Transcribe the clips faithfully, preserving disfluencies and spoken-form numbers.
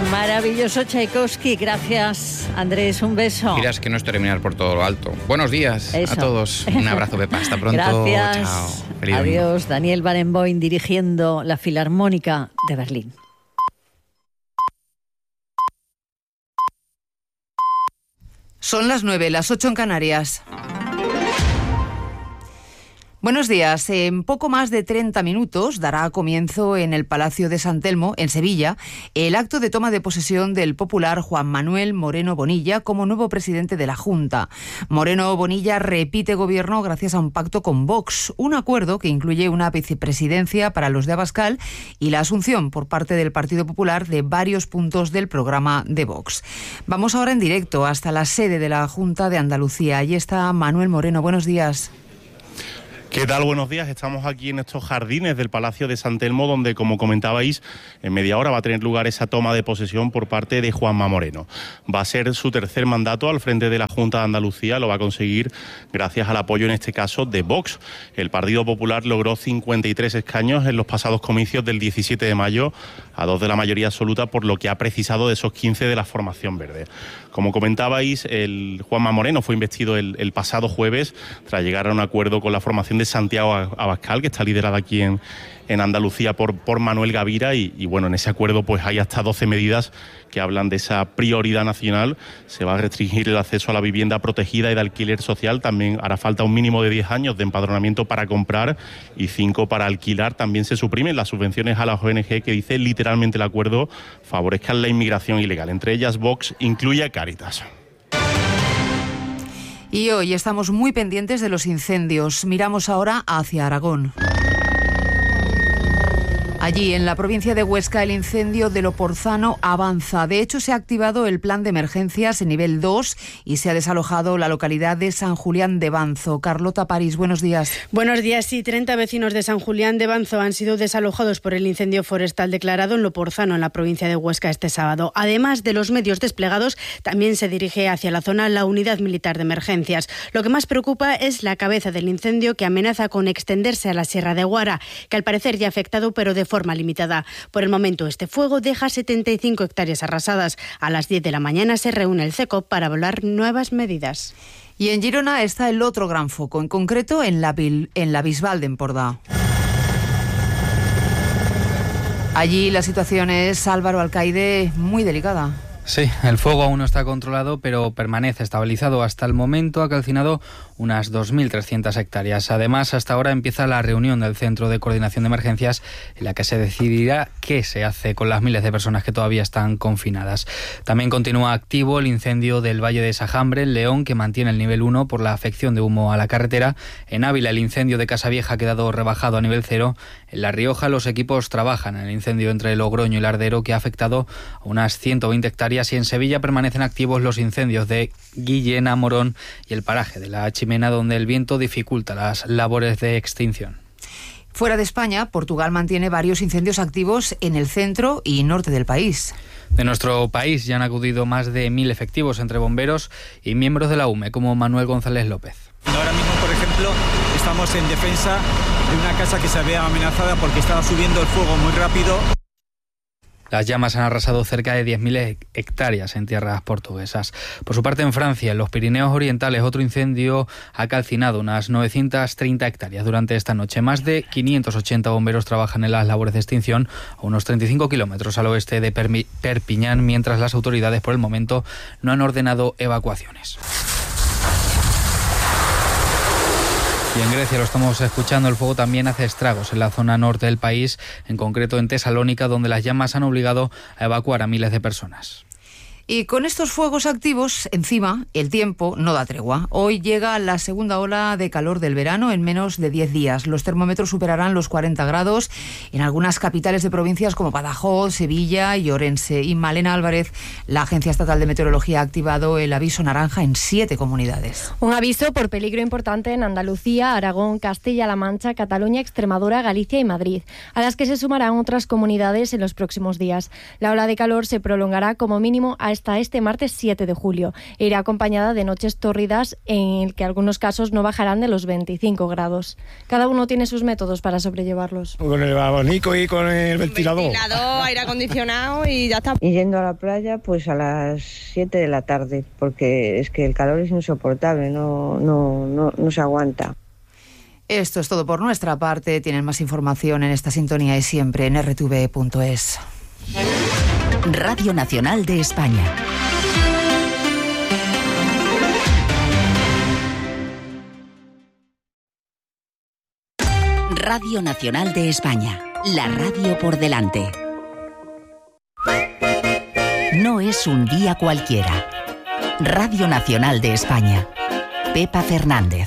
Maravilloso Tchaikovsky, gracias Andrés, un beso. Dirás que no es terminar por todo lo alto. Buenos días Eso. a todos, un abrazo Pepa, hasta pronto. Gracias. Chao. Feliz Adiós, domingo. Daniel Barenboim dirigiendo la Filarmónica de Berlín. Son las nueve, las ocho en Canarias. Buenos días. En poco más de treinta minutos dará comienzo en el Palacio de San Telmo, en Sevilla, el acto de toma de posesión del popular Juan Manuel Moreno Bonilla como nuevo presidente de la Junta. Moreno Bonilla repite gobierno gracias a un pacto con Vox, un acuerdo que incluye una vicepresidencia para los de Abascal y la asunción por parte del Partido Popular de varios puntos del programa de Vox. Vamos ahora en directo hasta la sede de la Junta de Andalucía. Allí está Manuel Moreno. Buenos días. ¿Qué tal? Buenos días. Estamos aquí en estos jardines del Palacio de San Telmo, donde, como comentabais, en media hora va a tener lugar esa toma de posesión por parte de Juanma Moreno. Va a ser su tercer mandato al frente de la Junta de Andalucía. Lo va a conseguir gracias al apoyo, en este caso, de Vox. El Partido Popular logró cincuenta y tres escaños en los pasados comicios del diecisiete de mayo, a dos de la mayoría absoluta, por lo que ha precisado de esos quince de la formación verde. Como comentabais, el Juanma Moreno fue investido el, el pasado jueves tras llegar a un acuerdo con la formación de Santiago Abascal, que está liderada aquí en, en Andalucía por, por Manuel Gavira, y, y bueno, en ese acuerdo pues hay hasta doce medidas que hablan de esa prioridad nacional. Se va a restringir el acceso a la vivienda protegida y de alquiler social. También hará falta un mínimo de diez años de empadronamiento para comprar y cinco para alquilar. También se suprimen las subvenciones a las O N G, que dice literalmente el acuerdo favorezcan la inmigración ilegal. Entre ellas, Vox incluye a Cáritas. Y hoy estamos muy pendientes de los incendios. Miramos ahora hacia Aragón. Allí, en la provincia de Huesca, el incendio de Loporzano avanza. De hecho, se ha activado el plan de emergencias en nivel dos y se ha desalojado la localidad de San Julián de Banzo. Carlota París, buenos días. Buenos días. Sí, treinta vecinos de San Julián de Banzo han sido desalojados por el incendio forestal declarado en Loporzano, en la provincia de Huesca, este sábado. Además de los medios desplegados, también se dirige hacia la zona la unidad militar de emergencias. Lo que más preocupa es la cabeza del incendio, que amenaza con extenderse a la Sierra de Guara, que al parecer ya ha afectado, pero de forma limitada. Por el momento, este fuego deja setenta y cinco hectáreas arrasadas. A las diez de la mañana se reúne el CECOP para evaluar nuevas medidas. Y en Girona está el otro gran foco, en concreto en la, en la Bisbal de Empordà. Allí la situación es, Álvaro Alcaide, muy delicada. Sí, el fuego aún no está controlado, pero permanece estabilizado. Hasta el momento ha calcinado unas dos mil trescientas hectáreas. Además, hasta ahora empieza la reunión del Centro de Coordinación de Emergencias, en la que se decidirá qué se hace con las miles de personas que todavía están confinadas. También continúa activo el incendio del Valle de Sajambre, en León, que mantiene el nivel uno por la afección de humo a la carretera. En Ávila, el incendio de Casavieja ha quedado rebajado a nivel cero. En La Rioja, los equipos trabajan en el incendio entre Logroño y Lardero, que ha afectado a unas ciento veinte hectáreas. Y en Sevilla permanecen activos los incendios de Guillena, Morón y el paraje de La Chimena, donde el viento dificulta las labores de extinción. Fuera de España, Portugal mantiene varios incendios activos en el centro y norte del país. De nuestro país ya han acudido más de mil efectivos entre bomberos y miembros de la U M E, como Manuel González López. Ahora mismo, por ejemplo, estamos en defensa de una casa que se había amenazada porque estaba subiendo el fuego muy rápido. Las llamas han arrasado cerca de diez mil hectáreas en tierras portuguesas. Por su parte, en Francia, en los Pirineos Orientales, otro incendio ha calcinado unas novecientas treinta hectáreas durante esta noche. Más de quinientos ochenta bomberos trabajan en las labores de extinción a unos treinta y cinco kilómetros al oeste de Perpiñán, mientras las autoridades, por el momento, no han ordenado evacuaciones. Y en Grecia, lo estamos escuchando, el fuego también hace estragos en la zona norte del país, en concreto en Tesalónica, donde las llamas han obligado a evacuar a miles de personas. Y con estos fuegos activos encima, el tiempo no da tregua. Hoy llega la segunda ola de calor del verano en menos de diez días. Los termómetros superarán los cuarenta grados en algunas capitales de provincias como Badajoz, Sevilla y Orense. Y Malena Álvarez, la Agencia Estatal de Meteorología, ha activado el aviso naranja en siete comunidades. Un aviso por peligro importante en Andalucía, Aragón, Castilla-La Mancha, Cataluña, Extremadura, Galicia y Madrid, a las que se sumarán otras comunidades en los próximos días. La ola de calor se prolongará como mínimo a hasta este martes siete de julio. Irá acompañada de noches tórridas en el que algunos casos no bajarán de los veinticinco grados. Cada uno tiene sus métodos para sobrellevarlos. Con el abanico y con el ventilador. Ventilador, aire acondicionado y ya está. Y yendo a la playa pues a las siete de la tarde, porque es que el calor es insoportable, no, no, no, no se aguanta. Esto es todo por nuestra parte. Tienen más información en esta sintonía y siempre en erre te ve punto es. Radio Nacional de España. Radio Nacional de España. La radio por delante. No es un día cualquiera. Radio Nacional de España. Pepa Fernández.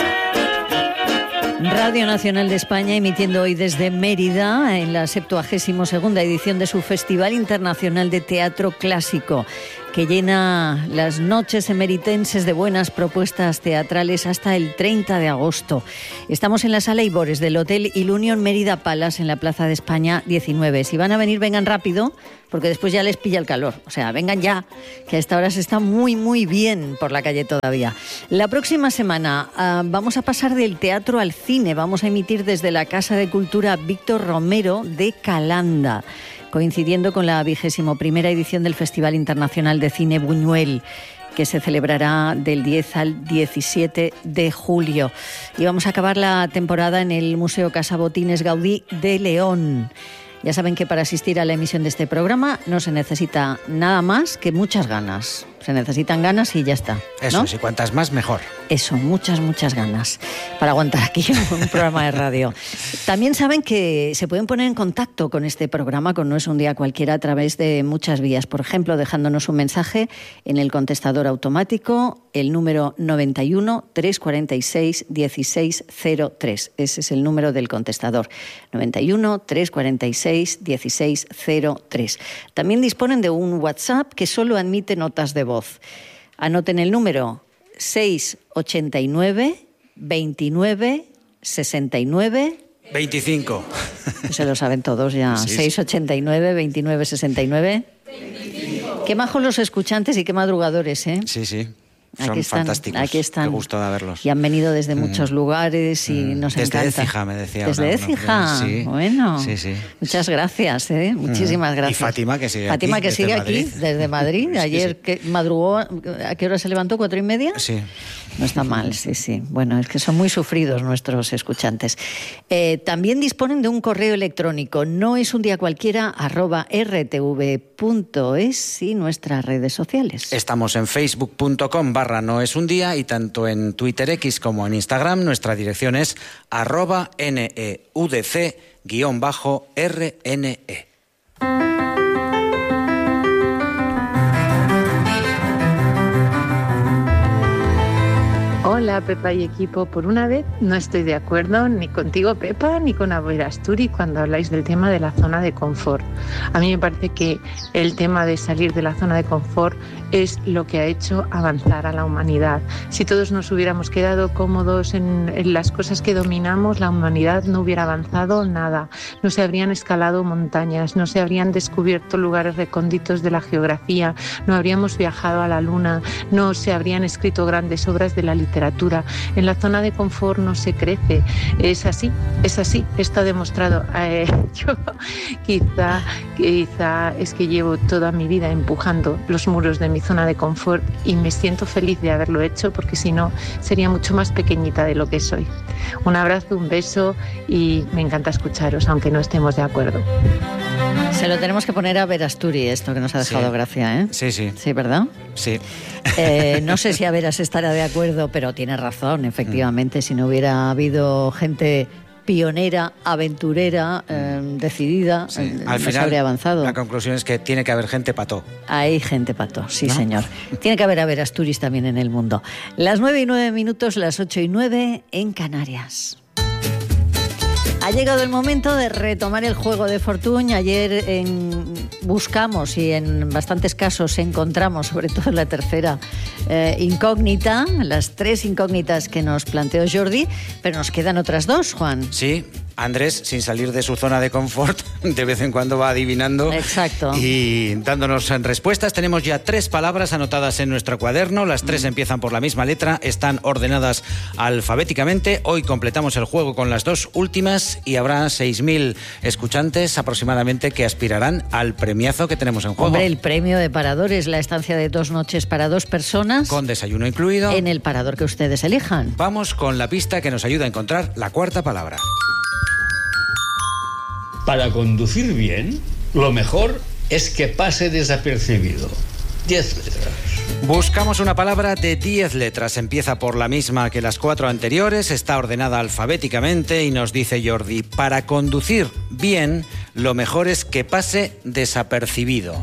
Radio Nacional de España emitiendo hoy desde Mérida en la septuagésima segunda edición de su Festival Internacional de Teatro Clásico, que llena las noches emeritenses de buenas propuestas teatrales hasta el treinta de agosto. Estamos en la Sala Ibores del Hotel Ilunion Mérida Palace en la Plaza de España diecinueve. Si van a venir, vengan rápido, porque después ya les pilla el calor. O sea, vengan ya, que a esta hora se está muy, muy bien por la calle todavía. La próxima semana uh, vamos a pasar del teatro al cine. Vamos a emitir desde la Casa de Cultura Víctor Romero de Calanda, coincidiendo con la vigésimo primera edición del Festival Internacional de Cine Buñuel, que se celebrará del diez al diecisiete de julio. Y vamos a acabar la temporada en el Museo Casa Botines Gaudí de León. Ya saben que para asistir a la emisión de este programa no se necesita nada más que muchas ganas. Se necesitan ganas y ya está, ¿no? Eso, si cuantas más, mejor. Eso, muchas, muchas ganas para aguantar aquí un programa de radio. También saben que se pueden poner en contacto con este programa, con No es un día cualquiera, a través de muchas vías. Por ejemplo, dejándonos un mensaje en el contestador automático, el número noventa y uno, trescientos cuarenta y seis, dieciséis cero tres. Ese es el número del contestador. noventa y uno, trescientos cuarenta y seis, dieciséis cero tres. También disponen de un WhatsApp que solo admite notas de voz. Anoten el número seiscientos ochenta y nueve, veintinueve, sesenta y nueve... veinticinco. Se lo saben todos ya. Sí, seiscientos ochenta y nueve, veintinueve, sesenta y nueve... veinticinco. Qué majos los escuchantes y qué madrugadores, ¿eh? Sí, sí. Son aquí están, fantásticos. Aquí están. Qué gusto de verlos. Y han venido desde muchos mm. lugares y mm. nos desde encanta. Desde Écija, me decía. Desde una, Écija. Sí. Bueno. Sí, sí. Muchas gracias, ¿eh? Muchísimas mm. gracias. Y Fátima, que sigue Fátima, aquí. que sigue aquí, desde Madrid. Sí, Ayer sí. que madrugó, ¿a qué hora se levantó? ¿Cuatro y media? Sí. No está mal, sí, sí. Bueno, es que son muy sufridos nuestros escuchantes. Eh, también disponen de un correo electrónico, no es un día cualquiera, arroba erre te ve punto es y nuestras redes sociales. Estamos en facebook punto com barra no es un día y tanto en Twitter X como en Instagram nuestra dirección es arroba neudc guión bajo rne. Hola Pepa y equipo, por una vez no estoy de acuerdo ni contigo Pepa ni con Abel Asturi cuando habláis del tema de la zona de confort. A mí me parece que el tema de salir de la zona de confort es lo que ha hecho avanzar a la humanidad. Si todos nos hubiéramos quedado cómodos en, en las cosas que dominamos, la humanidad no hubiera avanzado nada. No se habrían escalado montañas, no se habrían descubierto lugares recónditos de la geografía, no habríamos viajado a la luna, no se habrían escrito grandes obras de la literatura. En la zona de confort no se crece. Es así, es así, está demostrado. Eh, yo quizá, quizá es que llevo toda mi vida empujando los muros de mi zona de confort y me siento feliz de haberlo hecho porque si no sería mucho más pequeñita de lo que soy. Un abrazo, un beso y me encanta escucharos, aunque no estemos de acuerdo. Se lo tenemos que poner a Verasturi, esto que nos ha dejado sí. Gracia, ¿eh? Sí, sí. Sí, ¿verdad? Sí. Eh, no sé si a Veras estará de acuerdo, pero tiene razón, efectivamente. Mm. Si no hubiera habido gente pionera, aventurera, eh, decidida, sí. eh, Al no final, se habría avanzado. La conclusión es que tiene que haber gente pató. Hay gente pató, sí, ¿no? señor. Tiene que haber a Verasturis también en el mundo. Las nueve y nueve minutos, las ocho y nueve en Canarias. Ha llegado el momento de retomar el juego de fortuna. Ayer en, buscamos y en bastantes casos encontramos, sobre todo la tercera eh, incógnita, las tres incógnitas que nos planteó Jordi, pero nos quedan otras dos, Juan. Sí, Andrés, sin salir de su zona de confort, de vez en cuando va adivinando. Exacto. Y dándonos respuestas. Tenemos ya tres palabras anotadas en nuestro cuaderno. Las tres mm. empiezan por la misma letra, están ordenadas alfabéticamente. Hoy completamos el juego con las dos últimas y habrá seis mil escuchantes aproximadamente que aspirarán al premiazo que tenemos en juego. Hombre, el premio de Parador es la estancia de dos noches para dos personas. Con desayuno incluido. En el parador que ustedes elijan. Vamos con la pista que nos ayuda a encontrar la cuarta palabra. Para conducir bien, lo mejor es que pase desapercibido. Diez letras. Buscamos una palabra de diez letras. Empieza por la misma que las cuatro anteriores, está ordenada alfabéticamente y nos dice Jordi, para conducir bien, lo mejor es que pase desapercibido.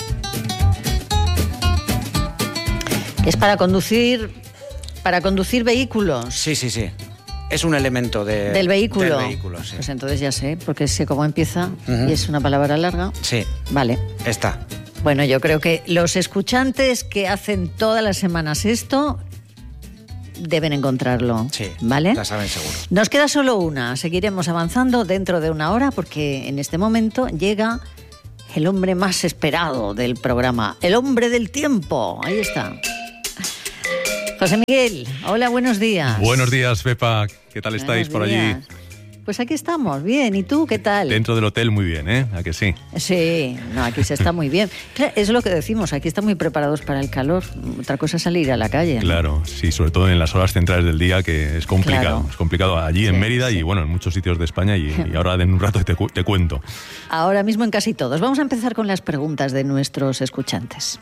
Es para conducir, para conducir vehículos. Sí, sí, sí. Es un elemento de, del vehículo. Del vehículo, sí. Pues entonces ya sé, porque sé cómo empieza uh-huh. y es una palabra larga. Sí. Vale. Está. Bueno, yo creo que los escuchantes que hacen todas las semanas esto deben encontrarlo. Sí, ¿vale? la saben seguro. Nos queda solo una. Seguiremos avanzando dentro de una hora porque en este momento llega el hombre más esperado del programa, el hombre del tiempo. Ahí está. José Miguel, hola, buenos días. Buenos días, Pepa. ¿Qué tal estáis por allí? Pues aquí estamos, bien. ¿Y tú qué tal? Dentro del hotel muy bien, ¿eh? ¿A que sí? Sí, no, aquí se está muy bien. Claro, es lo que decimos, aquí están muy preparados para el calor. Otra cosa es salir a la calle, ¿no? Claro, sí, sobre todo en las horas centrales del día, que es complicado. Claro. Es complicado allí sí, en Mérida sí. y bueno, en muchos sitios de España y, y ahora en un rato te, te cuento. Ahora mismo en casi todos. Vamos a empezar con las preguntas de nuestros escuchantes.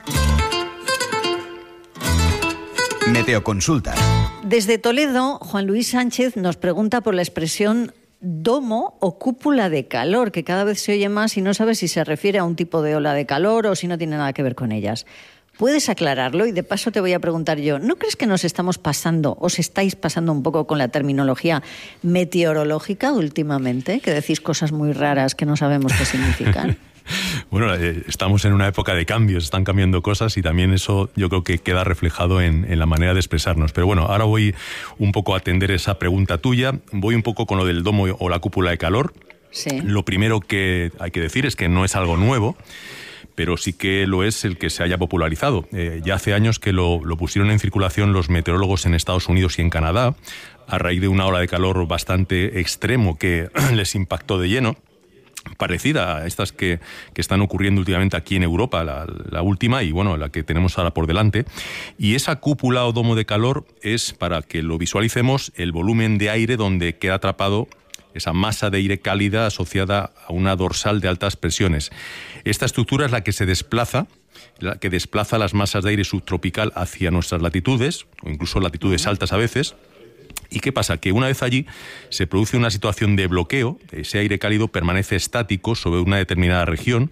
Meteoconsulta. Desde Toledo, Juan Luis Sánchez nos pregunta por la expresión domo o cúpula de calor, que cada vez se oye más y no sabe si se refiere a un tipo de ola de calor o si no tiene nada que ver con ellas. ¿Puedes aclararlo? Y de paso te voy a preguntar yo, ¿no crees que nos estamos pasando, os estáis pasando un poco con la terminología meteorológica últimamente? Que decís cosas muy raras que no sabemos qué significan. Bueno, eh, estamos en una época de cambios, están cambiando cosas y también eso yo creo que queda reflejado en, en la manera de expresarnos. Pero bueno, ahora voy un poco a atender esa pregunta tuya. Voy un poco con lo del domo o la cúpula de calor. Sí. Lo primero que hay que decir es que no es algo nuevo, pero sí que lo es el que se haya popularizado. Eh, ya hace años que lo, lo pusieron en circulación los meteorólogos en Estados Unidos y en Canadá, a raíz de una ola de calor bastante extremo que les impactó de lleno, parecida a estas que, que están ocurriendo últimamente aquí en Europa, la, la última y bueno, la que tenemos ahora por delante. Y esa cúpula o domo de calor es, para que lo visualicemos, el volumen de aire donde queda atrapado esa masa de aire cálida asociada a una dorsal de altas presiones. Esta estructura es la que se desplaza, la que desplaza las masas de aire subtropical hacia nuestras latitudes, o incluso latitudes altas a veces. ¿Y qué pasa? Que una vez allí se produce una situación de bloqueo, ese aire cálido permanece estático sobre una determinada región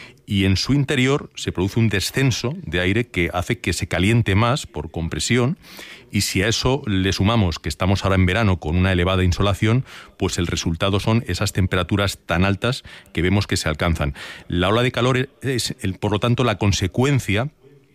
y en su interior se produce un descenso de aire que hace que se caliente más por compresión, y si a eso le sumamos que estamos ahora en verano con una elevada insolación, pues el resultado son esas temperaturas tan altas que vemos que se alcanzan. La ola de calor es, por lo tanto, la consecuencia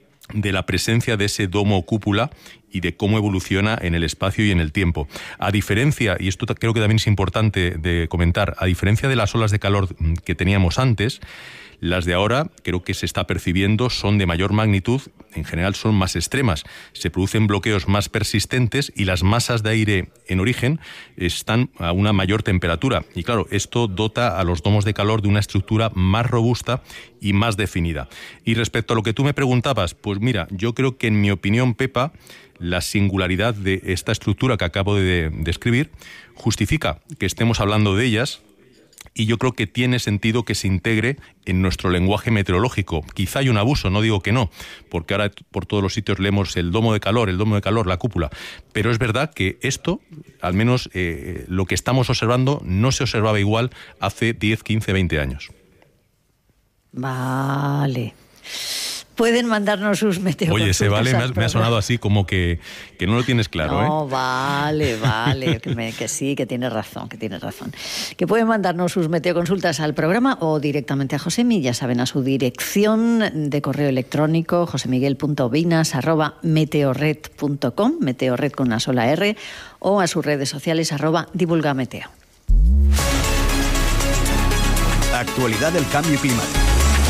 de la presencia de ese domo o cúpula y de cómo evoluciona en el espacio y en el tiempo. A diferencia, y esto creo que también es importante de comentar, a diferencia de las olas de calor que teníamos antes, las de ahora, creo que se está percibiendo, son de mayor magnitud, en general son más extremas, se producen bloqueos más persistentes y las masas de aire en origen están a una mayor temperatura. Y claro, esto dota a los domos de calor de una estructura más robusta y más definida. Y respecto a lo que tú me preguntabas, pues mira, yo creo que en mi opinión, Pepa, la singularidad de esta estructura que acabo de describir justifica que estemos hablando de ellas. Y yo creo que tiene sentido que se integre en nuestro lenguaje meteorológico. Quizá hay un abuso, no digo que no, porque ahora por todos los sitios leemos el domo de calor, el domo de calor, la cúpula. Pero es verdad que esto, al menos eh, lo que estamos observando, no se observaba igual hace diez, quince, veinte años. Vale. Pueden mandarnos sus meteorologías. Oye, ese vale me ha, me ha sonado así como que, que no lo tienes claro, ¿eh? No, vale, vale, que, me, que sí, que tienes razón, que tienes razón. Que pueden mandarnos sus meteoconsultas al programa o directamente a Josemi, ya saben, a su dirección de correo electrónico, josemiguel punto vinas arroba meteorred punto com, meteorred con una sola R, o a sus redes sociales arroba divulgameteo. La actualidad del cambio climático.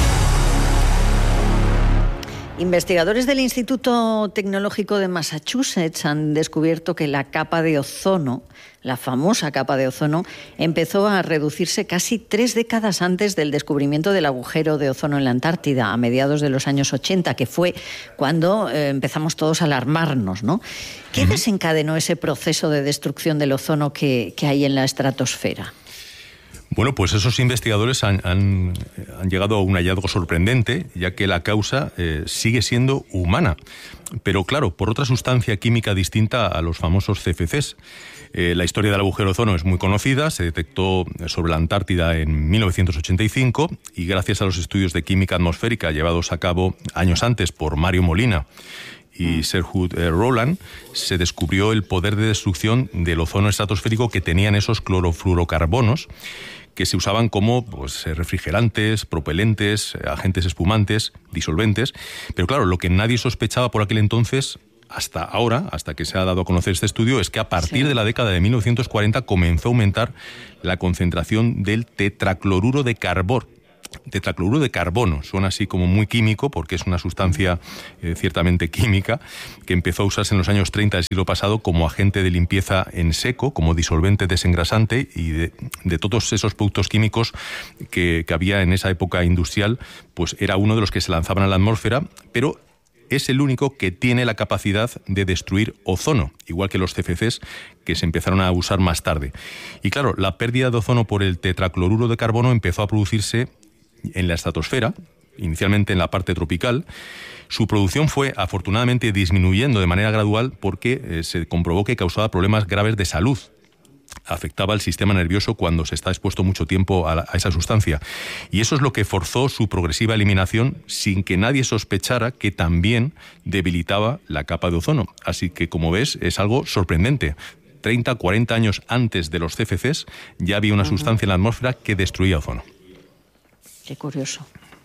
Investigadores del Instituto Tecnológico de Massachusetts han descubierto que la capa de ozono, la famosa capa de ozono, empezó a reducirse casi tres décadas antes del descubrimiento del agujero de ozono en la Antártida, a mediados de los años ochenta, que fue cuando eh, empezamos todos a alarmarnos, ¿no? ¿Qué uh-huh. desencadenó ese proceso de destrucción del ozono que, que hay en la estratosfera? Bueno, pues esos investigadores han, han, han llegado a un hallazgo sorprendente, ya que la causa eh, sigue siendo humana, pero claro, por otra sustancia química distinta a los famosos C F Cs. Eh, la historia del agujero de ozono es muy conocida, se detectó sobre la Antártida en mil novecientos ochenta y cinco y gracias a los estudios de química atmosférica llevados a cabo años antes por Mario Molina y Sir Hugh Rowland, se descubrió el poder de destrucción del ozono estratosférico que tenían esos clorofluorocarbonos, que se usaban como pues, refrigerantes, propelentes, agentes espumantes, disolventes. Pero claro, lo que nadie sospechaba por aquel entonces, hasta ahora, hasta que se ha dado a conocer este estudio, es que a partir sí. de la década de mil novecientos cuarenta comenzó a aumentar la concentración del tetracloruro de carbono. Tetracloruro de carbono, suena así como muy químico porque es una sustancia eh, ciertamente química que empezó a usarse en los años treinta del siglo pasado como agente de limpieza en seco, como disolvente desengrasante y de, de todos esos productos químicos que, que había en esa época industrial, pues era uno de los que se lanzaban a la atmósfera, pero es el único que tiene la capacidad de destruir ozono, igual que los C F Cs que se empezaron a usar más tarde. Y claro, la pérdida de ozono por el tetracloruro de carbono empezó a producirse en la estratosfera, inicialmente en la parte tropical. Su producción fue afortunadamente disminuyendo de manera gradual porque eh, se comprobó que causaba problemas graves de salud. Afectaba al sistema nervioso cuando se está expuesto mucho tiempo a, la, a esa sustancia. Y eso es lo que forzó su progresiva eliminación sin que nadie sospechara que también debilitaba la capa de ozono. Así que, como ves, es algo sorprendente. treinta, cuarenta años antes de los C F Cs ya había una uh-huh. sustancia en la atmósfera que destruía ozono. Qué curioso.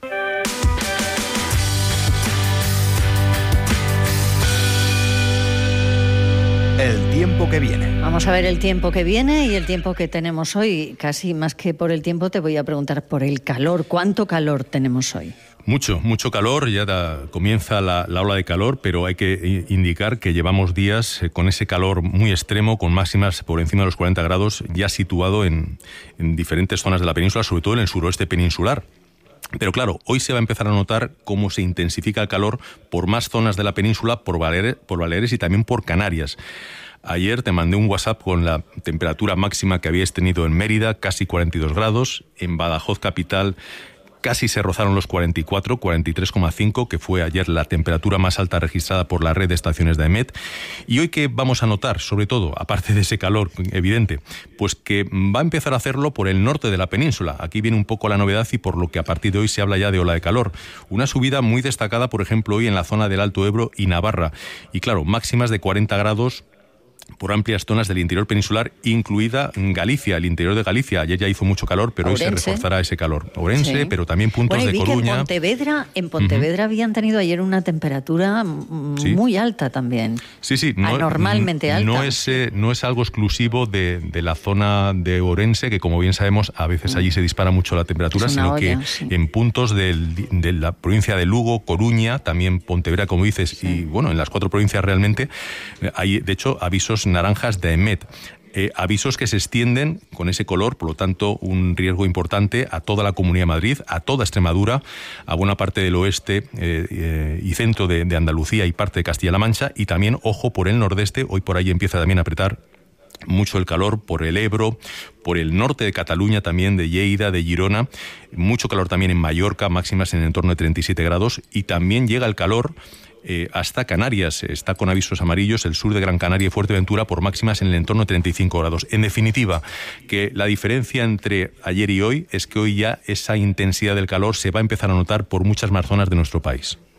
El tiempo que viene. Vamos a ver el tiempo que viene y el tiempo que tenemos hoy. Casi más que por el tiempo te voy a preguntar por el calor. ¿Cuánto calor tenemos hoy? Mucho, mucho calor, ya da, comienza la, la ola de calor, pero hay que indicar que llevamos días con ese calor muy extremo, con máximas por encima de los cuarenta grados, ya situado en, en diferentes zonas de la península, sobre todo en el suroeste peninsular. Pero claro, hoy se va a empezar a notar cómo se intensifica el calor por más zonas de la península, por Baleares, por Baleares y también por Canarias. Ayer te mandé un WhatsApp con la temperatura máxima que habíais tenido en Mérida, casi cuarenta y dos grados, en Badajoz capital casi se rozaron los cuarenta y cuatro, cuarenta y tres coma cinco, que fue ayer la temperatura más alta registrada por la red de estaciones de AEMET. Y hoy, ¿qué vamos a notar? Sobre todo, aparte de ese calor evidente, pues que va a empezar a hacerlo por el norte de la península. Aquí viene un poco la novedad y por lo que a partir de hoy se habla ya de ola de calor. Una subida muy destacada, por ejemplo, hoy en la zona del Alto Ebro y Navarra. Y claro, máximas de cuarenta grados por amplias zonas del interior peninsular, incluida Galicia, el interior de Galicia. Ayer ya hizo mucho calor, pero Ourense. Hoy se reforzará ese calor. Ourense, sí. Pero también puntos bueno, y vi de Coruña. Que en Pontevedra, en Pontevedra uh-huh. habían tenido ayer una temperatura sí. muy alta también. Sí, sí. No, anormalmente alta. No es, eh, no es algo exclusivo de, de la zona de Ourense, que como bien sabemos, a veces allí se dispara mucho la temperatura, sino olla, que sí. en puntos del, de la provincia de Lugo, Coruña, también Pontevedra, como dices, sí. y bueno, en las cuatro provincias realmente, hay de hecho avisos naranjas de AEMET. Eh, avisos que se extienden con ese color, por lo tanto, un riesgo importante a toda la Comunidad de Madrid, a toda Extremadura, a buena parte del oeste eh, eh, y centro de, de Andalucía y parte de Castilla-La Mancha, y también, ojo, por el nordeste. Hoy por ahí empieza también a apretar mucho el calor por el Ebro, por el norte de Cataluña también, de Lleida, de Girona, mucho calor también en Mallorca, máximas en el entorno de treinta y siete grados, y también llega el calor Eh, hasta Canarias. Está con avisos amarillos el sur de Gran Canaria y Fuerteventura por máximas en el entorno de treinta y cinco grados. En definitiva, que la diferencia entre ayer y hoy es que hoy ya esa intensidad del calor se va a empezar a notar por muchas más zonas de nuestro país.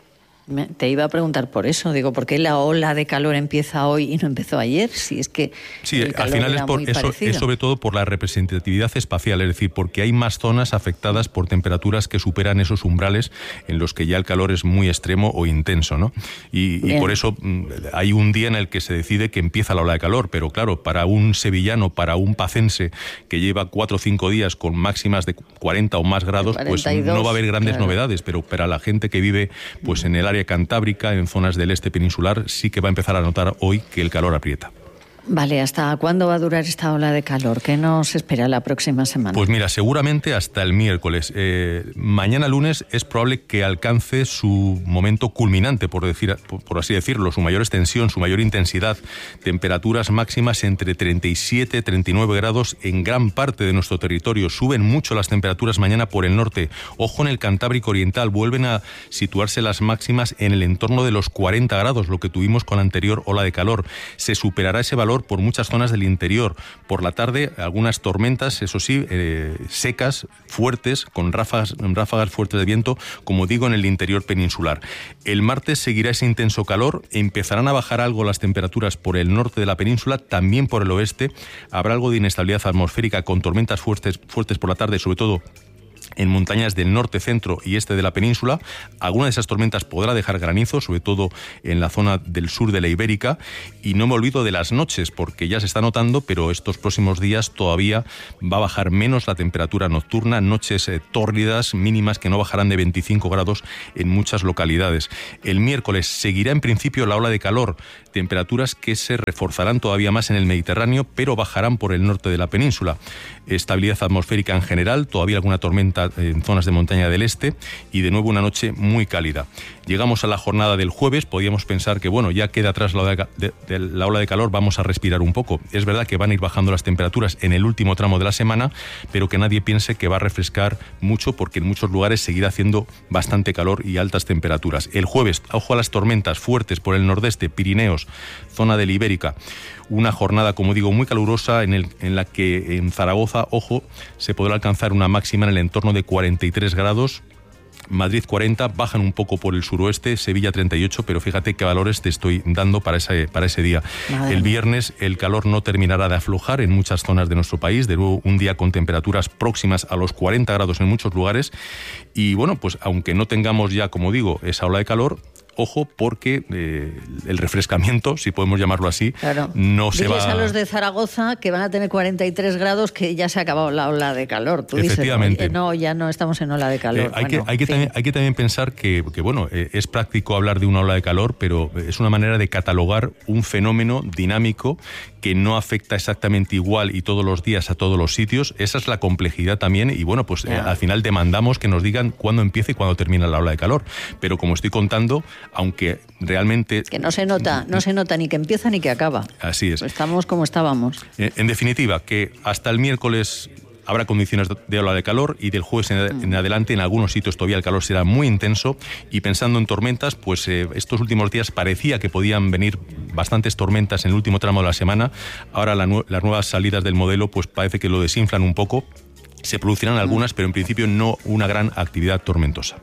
Te iba a preguntar por eso, digo, ¿por qué la ola de calor empieza hoy y no empezó ayer? Si es que sí, al final es por eso, es sobre todo por la representatividad espacial, es decir, porque hay más zonas afectadas por temperaturas que superan esos umbrales en los que ya el calor es muy extremo o intenso, ¿no? Y, y por eso hay un día en el que se decide que empieza la ola de calor, pero claro, para un sevillano, para un pacense que lleva cuatro o cinco días con máximas de cuarenta o más grados, pues no va a haber grandes claro. novedades, pero para la gente que vive pues en el área cantábrica, en zonas del este peninsular, sí que va a empezar a notar hoy que el calor aprieta. Vale, ¿hasta cuándo va a durar esta ola de calor? ¿Qué nos espera la próxima semana? Pues mira, seguramente hasta el miércoles. Eh, mañana lunes es probable que alcance su momento culminante, por, decir, por, por así decirlo, su mayor extensión, su mayor intensidad. Temperaturas máximas entre treinta y siete y treinta y nueve grados en gran parte de nuestro territorio. Suben mucho las temperaturas mañana por el norte. Ojo en el Cantábrico Oriental, vuelven a situarse las máximas en el entorno de los cuarenta grados, lo que tuvimos con la anterior ola de calor. Se superará ese valor por muchas zonas del interior. Por la tarde, algunas tormentas, eso sí, eh, secas, fuertes, con ráfagas, ráfagas fuertes de viento, como digo, en el interior peninsular. El martes seguirá ese intenso calor, empezarán a bajar algo las temperaturas por el norte de la península, también por el oeste. Habrá algo de inestabilidad atmosférica con tormentas fuertes, fuertes por la tarde, sobre todo en montañas del norte, centro y este de la península. Alguna de esas tormentas podrá dejar granizo, sobre todo en la zona del sur de la Ibérica. Y no me olvido de las noches, porque ya se está notando, pero estos próximos días todavía va a bajar menos la temperatura nocturna. Noches eh, tórridas, mínimas que no bajarán de veinticinco grados en muchas localidades. El miércoles seguirá en principio la ola de calor, temperaturas que se reforzarán todavía más en el Mediterráneo, pero bajarán por el norte de la península. Estabilidad atmosférica en general, todavía alguna tormenta en zonas de montaña del este y de nuevo una noche muy cálida. Llegamos a la jornada del jueves, podíamos pensar que bueno, ya queda atrás la ola de, de, de, la ola de calor, vamos a respirar un poco. Es verdad que van a ir bajando las temperaturas en el último tramo de la semana, pero que nadie piense que va a refrescar mucho, porque en muchos lugares seguirá haciendo bastante calor y altas temperaturas. El jueves, ojo a las tormentas fuertes por el nordeste, Pirineos, zona de la Ibérica. Una jornada, como digo, muy calurosa en, el, en la que en Zaragoza, ojo, se podrá alcanzar una máxima en el entorno de cuarenta y tres grados. Madrid cuarenta, bajan un poco por el suroeste, Sevilla treinta y ocho, pero fíjate qué valores te estoy dando para ese, para ese día. Madre el viernes el calor no terminará de aflojar en muchas zonas de nuestro país, de nuevo un día con temperaturas próximas a los cuarenta grados en muchos lugares. Y bueno, pues aunque no tengamos ya, como digo, esa ola de calor, ojo, porque eh, el refrescamiento, si podemos llamarlo así, claro. no se Diles va... a los de Zaragoza que van a tener cuarenta y tres grados, que ya se ha acabado la ola de calor. Tú Efectivamente. Dices, no, ya no estamos en ola de calor. Eh, hay, bueno, que, hay, que también, hay que también pensar que, que bueno, eh, es práctico hablar de una ola de calor, pero es una manera de catalogar un fenómeno dinámico que no afecta exactamente igual y todos los días a todos los sitios. Esa es la complejidad también, y bueno, pues eh, al final demandamos que nos digan cuándo empieza y cuándo termina la ola de calor. Pero como estoy contando, aunque realmente... Que no se nota, no se nota ni que empieza ni que acaba. Así es. Pues estamos como estábamos. En, en definitiva, que hasta el miércoles habrá condiciones de ola de calor, y del jueves en, en adelante en algunos sitios todavía el calor será muy intenso, y pensando en tormentas, pues eh, estos últimos días parecía que podían venir bastantes tormentas en el último tramo de la semana. Ahora la, las nuevas salidas del modelo pues parece que lo desinflan un poco. Se producirán algunas, pero en principio no una gran actividad tormentosa.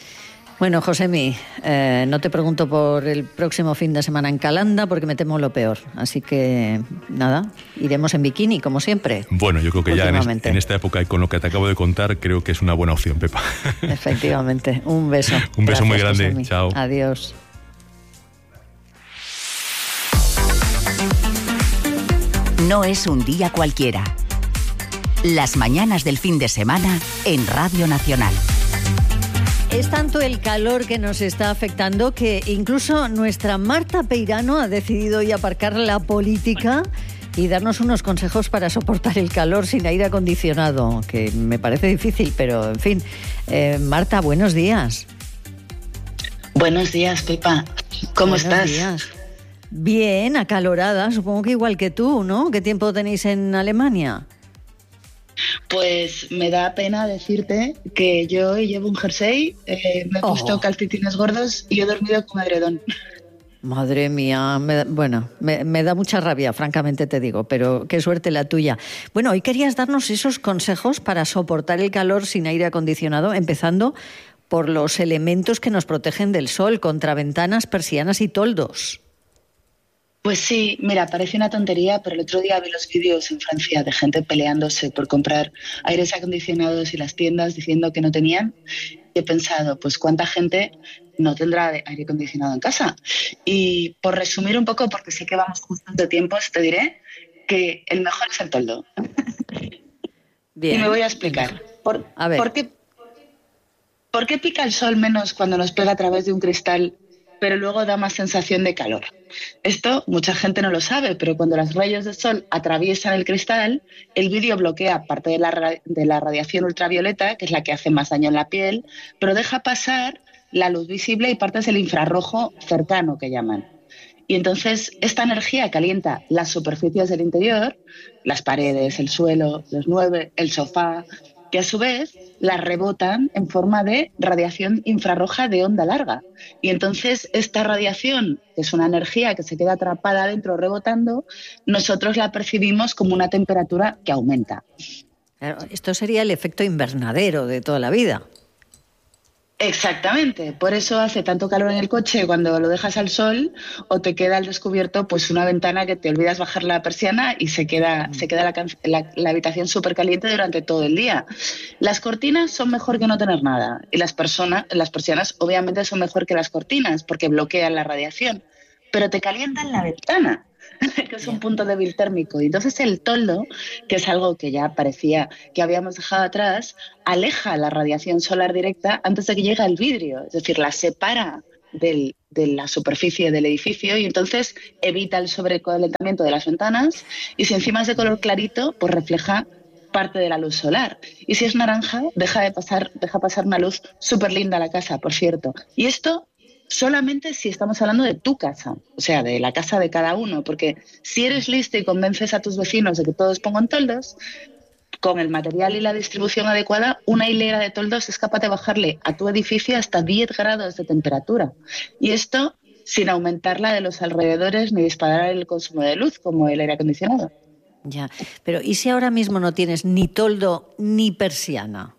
Bueno, Josemi, eh, no te pregunto por el próximo fin de semana en Calanda, porque me temo lo peor. Así que, nada, iremos en bikini, como siempre. Bueno, yo creo que ya en, es, en esta época y con lo que te acabo de contar, creo que es una buena opción, Pepa. Efectivamente. Un beso. Un beso Gracias, muy grande. Josemi. Chao. Adiós. No es un día cualquiera. Las mañanas del fin de semana en Radio Nacional. Es tanto el calor que nos está afectando que incluso nuestra Marta Peirano ha decidido hoy aparcar la política y darnos unos consejos para soportar el calor sin aire acondicionado, que me parece difícil, pero en fin. Eh, Marta, buenos días. Buenos días, Pepa. ¿Cómo buenos estás? Días. Bien, acalorada, supongo que igual que tú, ¿no? ¿Qué tiempo tenéis en Alemania? Pues me da pena decirte que yo llevo un jersey, eh, me he puesto oh. calcetines gordos y he dormido con edredón. Madre mía, me, bueno, me, me da mucha rabia, francamente te digo, pero qué suerte la tuya. Bueno, hoy querías darnos esos consejos para soportar el calor sin aire acondicionado, empezando por los elementos que nos protegen del sol, contra ventanas, persianas y toldos. Pues sí, mira, parece una tontería, pero el otro día vi los vídeos en Francia de gente peleándose por comprar aires acondicionados y las tiendas diciendo que no tenían. Y he pensado, pues cuánta gente no tendrá aire acondicionado en casa. Y por resumir un poco, porque sé que vamos justos de tiempos, te diré que el mejor es el toldo. Bien. Y me voy a explicar. ¿Por, a ver. ¿por qué, ¿Por qué pica el sol menos cuando nos pega a través de un cristal, pero luego da más sensación de calor? Esto mucha gente no lo sabe, pero cuando los rayos del sol atraviesan el cristal, el vidrio bloquea parte de la, de la radiación ultravioleta, que es la que hace más daño en la piel, pero deja pasar la luz visible y partes del infrarrojo cercano, que llaman. Y entonces esta energía calienta las superficies del interior, las paredes, el suelo, los muebles, el sofá, que a su vez las rebotan en forma de radiación infrarroja de onda larga. Y entonces esta radiación, que es una energía que se queda atrapada dentro rebotando, nosotros la percibimos como una temperatura que aumenta. Claro, esto sería el efecto invernadero de toda la vida. Exactamente, por eso hace tanto calor en el coche cuando lo dejas al sol, o te queda al descubierto pues una ventana que te olvidas bajar la persiana y se queda, se queda la, la, la habitación súper caliente durante todo el día. Las cortinas son mejor que no tener nada, y las, personas, las persianas obviamente son mejor que las cortinas porque bloquean la radiación, pero te calientan la ventana, que es un punto débil térmico. Y entonces el toldo, que es algo que ya parecía que habíamos dejado atrás, aleja la radiación solar directa antes de que llegue al vidrio, es decir, la separa del, de la superficie del edificio y entonces evita el sobrecalentamiento de las ventanas, y si encima es de color clarito, pues refleja parte de la luz solar. Y si es naranja, deja de pasar, deja pasar una luz súper linda a la casa, por cierto. Y esto solamente si estamos hablando de tu casa, o sea, de la casa de cada uno, porque si eres listo y convences a tus vecinos de que todos pongan toldos, con el material y la distribución adecuada, una hilera de toldos es capaz de bajarle a tu edificio hasta diez grados de temperatura. Y esto sin aumentar la de los alrededores ni disparar el consumo de luz, como el aire acondicionado. Ya, pero ¿y si ahora mismo no tienes ni toldo ni persiana?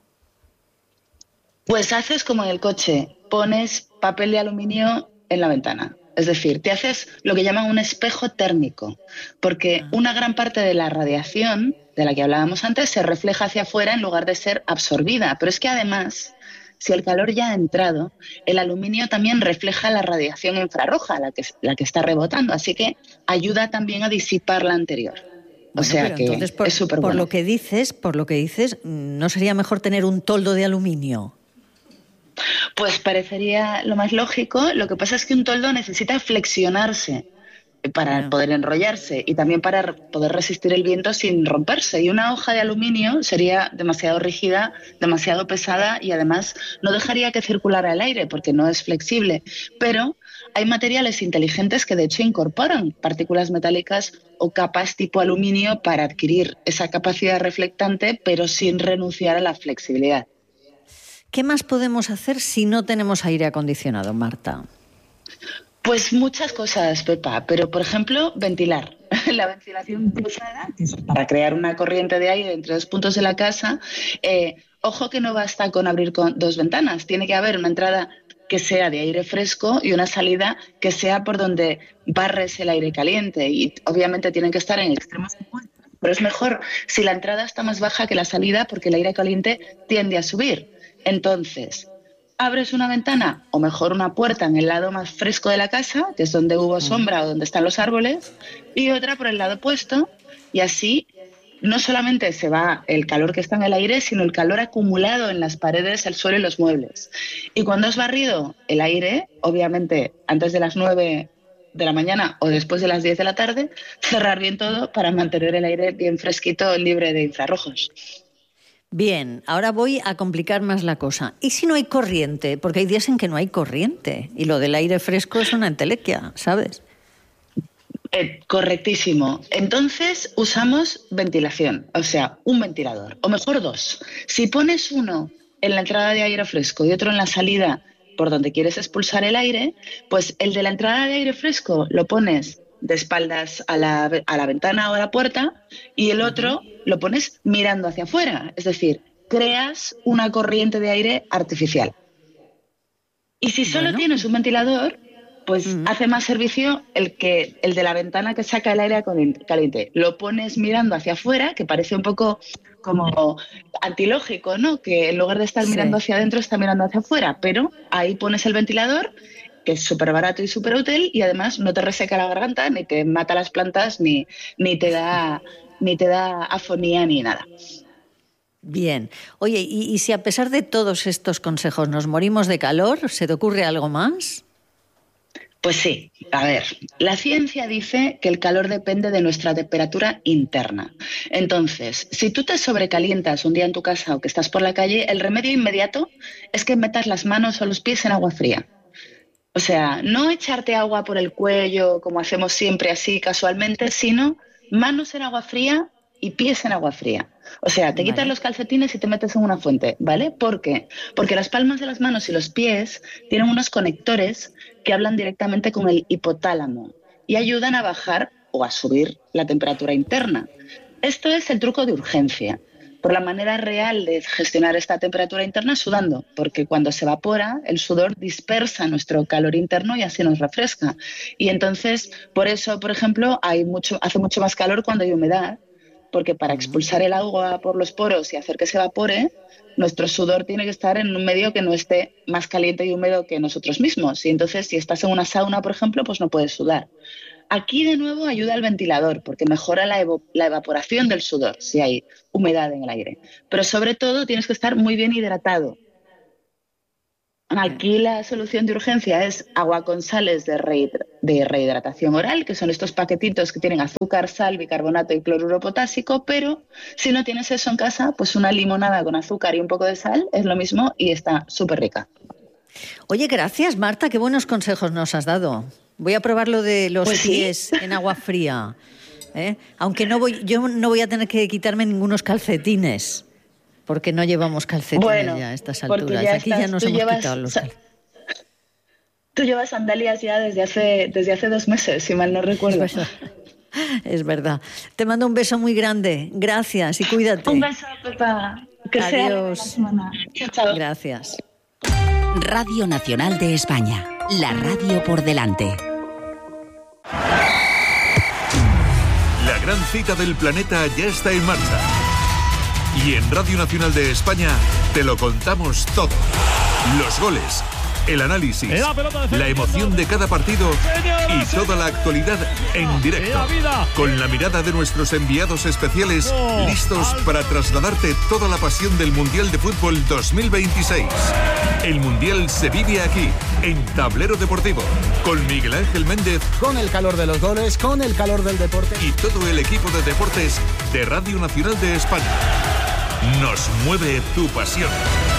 Pues haces como en el coche, pones papel de aluminio en la ventana. Es decir, te haces lo que llaman un espejo térmico, porque una gran parte de la radiación de la que hablábamos antes se refleja hacia afuera en lugar de ser absorbida. Pero es que además, si el calor ya ha entrado, el aluminio también refleja la radiación infrarroja, la que, la que está rebotando, así que ayuda también a disipar la anterior. O Bueno, sea que entonces, por, es súper por bueno. lo que dices, por lo que dices, ¿no sería mejor tener un toldo de aluminio? Pues parecería lo más lógico. Lo que pasa es que un toldo necesita flexionarse para no. poder enrollarse y también para poder resistir el viento sin romperse. Y una hoja de aluminio sería demasiado rígida, demasiado pesada y además no dejaría que circulara el aire porque no es flexible. Pero hay materiales inteligentes que de hecho incorporan partículas metálicas o capas tipo aluminio para adquirir esa capacidad reflectante, pero sin renunciar a la flexibilidad. ¿Qué más podemos hacer si no tenemos aire acondicionado, Marta? Pues muchas cosas, Pepa, pero por ejemplo, ventilar. La ventilación cruzada, que es para crear una corriente de aire entre dos puntos de la casa. Eh, ojo que no basta con abrir con dos ventanas, tiene que haber una entrada que sea de aire fresco y una salida que sea por donde barres el aire caliente. Y obviamente tienen que estar en extremos opuestos, pero es mejor si la entrada está más baja que la salida porque el aire caliente tiende a subir. Entonces, abres una ventana o mejor una puerta en el lado más fresco de la casa, que es donde hubo sombra o donde están los árboles, y otra por el lado opuesto, y así no solamente se va el calor que está en el aire, sino el calor acumulado en las paredes, el suelo y los muebles. Y cuando has barrido el aire, obviamente antes de las nueve de la mañana o después de las diez de la tarde, cerrar bien todo para mantener el aire bien fresquito, libre de infrarrojos. Bien, ahora voy a complicar más la cosa. ¿Y si no hay corriente? Porque hay días en que no hay corriente y lo del aire fresco es una entelequia, ¿sabes? Eh, correctísimo. Entonces usamos ventilación, o sea, un ventilador, o mejor dos. Si pones uno en la entrada de aire fresco y otro en la salida por donde quieres expulsar el aire, pues el de la entrada de aire fresco lo pones de espaldas a la, a la ventana o a la puerta y el otro lo pones mirando hacia afuera. Es decir, creas una corriente de aire artificial. Y si solo Bueno. tienes un ventilador, pues Mm. hace más servicio el que el de la ventana que saca el aire calen- caliente. Lo pones mirando hacia afuera, que parece un poco como antilógico, ¿no? Que en lugar de estar Sí. mirando hacia adentro, está mirando hacia afuera. Pero ahí pones el ventilador, que es súper barato y súper útil, y además no te reseca la garganta, ni te mata las plantas, ni, ni te da ni te da afonía ni nada. Bien. Oye, y, y si a pesar de todos estos consejos nos morimos de calor, ¿se te ocurre algo más? Pues sí, a ver, la ciencia dice que el calor depende de nuestra temperatura interna. Entonces, si tú te sobrecalientas un día en tu casa o que estás por la calle, el remedio inmediato es que metas las manos o los pies en agua fría. O sea, no echarte agua por el cuello como hacemos siempre así casualmente, sino manos en agua fría y pies en agua fría. O sea, te quitas Vale. los calcetines y te metes en una fuente, ¿vale? ¿Por qué? Porque las palmas de las manos y los pies tienen unos conectores que hablan directamente con el hipotálamo y ayudan a bajar o a subir la temperatura interna. Esto es el truco de urgencia. Por la manera real de gestionar esta temperatura interna es sudando, porque cuando se evapora, el sudor dispersa nuestro calor interno y así nos refresca. Y entonces, por eso, por ejemplo, hay mucho, hace mucho más calor cuando hay humedad, porque para expulsar el agua por los poros y hacer que se evapore, nuestro sudor tiene que estar en un medio que no esté más caliente y húmedo que nosotros mismos. Y entonces, si estás en una sauna, por ejemplo, pues no puedes sudar. Aquí, de nuevo, ayuda el ventilador, porque mejora la, evo- la evaporación del sudor, si hay humedad en el aire. Pero, sobre todo, tienes que estar muy bien hidratado. Aquí la solución de urgencia es agua con sales de, rehidra- de rehidratación oral, que son estos paquetitos que tienen azúcar, sal, bicarbonato y cloruro potásico, pero si no tienes eso en casa, pues una limonada con azúcar y un poco de sal es lo mismo y está súper rica. Oye, gracias, Marta, qué buenos consejos nos has dado. Voy a probar lo de los Pues sí. pies en agua fría. ¿eh? Aunque no voy, yo no voy a tener que quitarme ningunos calcetines, porque no llevamos calcetines Bueno, ya a estas porque alturas. ya Aquí ya estás- nos tú hemos llevas quitado los sa- calcetines. Tú llevas sandalias ya desde hace, desde hace dos meses, si mal no recuerdo. Es verdad. Es verdad. Te mando un beso muy grande. Gracias y cuídate. Un beso, Pepa. Que sea la buena semana. Chao, chao. Gracias. Radio Nacional de España, la radio por delante. La gran cita del planeta ya está en marcha. Y en Radio Nacional de España te lo contamos todo. Los goles, el análisis, La pelota de la emoción de cada partido y Señoras, toda la actualidad en directo. La vida. Con la mirada de nuestros enviados especiales, Oh, listos al- para trasladarte toda la pasión del Mundial de Fútbol dos mil veintiséis. El Mundial se vive aquí, en Tablero Deportivo, con Miguel Ángel Méndez. Con el calor de los goles, con el calor del deporte. Y todo el equipo de deportes de Radio Nacional de España. Nos mueve tu pasión.